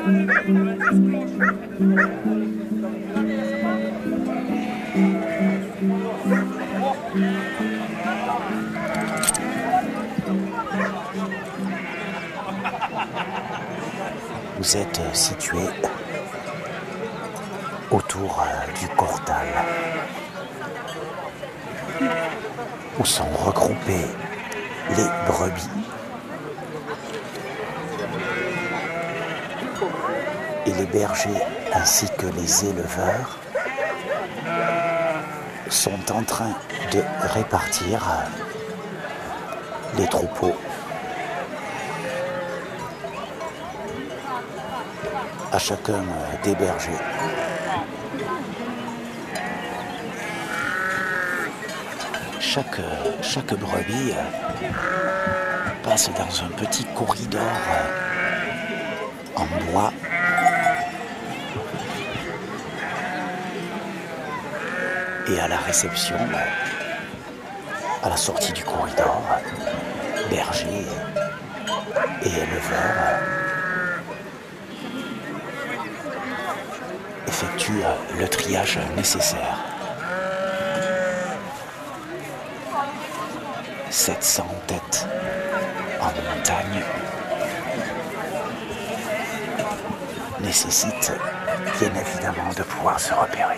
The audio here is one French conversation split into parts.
Vous êtes situé autour du Cortal, où sont regroupées les brebis et les bergers ainsi que les éleveurs sont en train de répartir les troupeaux à chacun des bergers. Chaque brebis passe dans un petit corridor en bois et à la réception, à la sortie du corridor, bergers et éleveurs effectuent le triage nécessaire. 700 têtes en montagne nécessitent bien évidemment de pouvoir se repérer.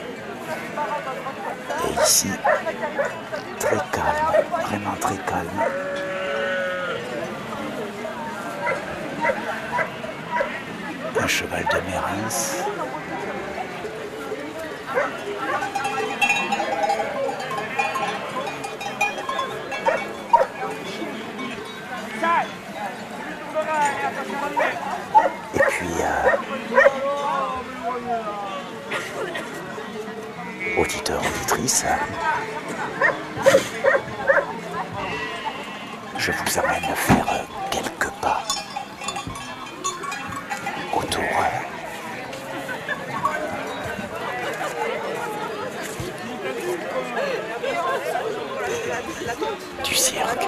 Et ici, très calme, vraiment très calme. Un cheval de Mérins. Et puis, auditeurs, auditrices, je vous amène faire quelques pas autour du cirque.